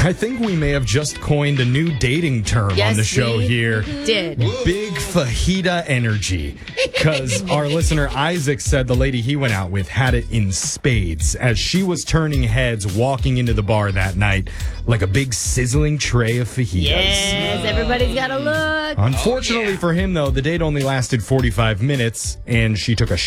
I think we may have just coined a new dating term on the show here. Did. Big fajita energy. Because our listener Isaac said the lady he went out with had it in spades as she was turning heads walking into the bar that night like a big sizzling tray of fajitas. Yes, everybody's got to look. Unfortunately for him, though, the date only lasted 45 minutes and she took a